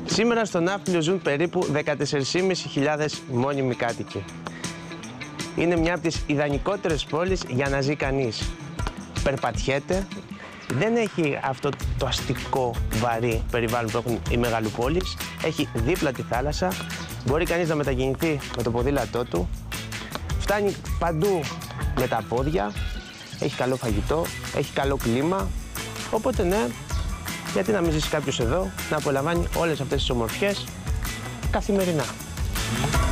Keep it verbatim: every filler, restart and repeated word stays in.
Σήμερα στο Ναύπλιο ζουν περίπου δεκατέσσερις χιλιάδες πεντακόσιοι μόνιμοι κάτοικοι. Είναι μια από τις ιδανικότερες πόλεις για να ζει κανείς. Περπατιέται, δεν έχει αυτό το αστικό βαρύ περιβάλλον που έχουν οι μεγαλοπόλεις. Έχει δίπλα τη θάλασσα, μπορεί κανείς να μετακινηθεί με το ποδήλατό του. Φτάνει παντού με τα πόδια, έχει καλό φαγητό, έχει καλό κλίμα. Οπότε ναι, γιατί να μην ζήσει κάποιος εδώ, να απολαμβάνει όλες αυτές τις ομορφιές καθημερινά.